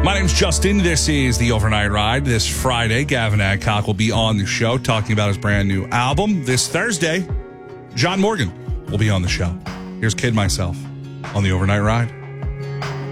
My name's Justin. This is the Overnight Ride. This Friday, Gavin Adcock will be on the show talking about his brand new album. This Thursday, John Morgan will be on the show. Here's Kid Myself on the Overnight Ride.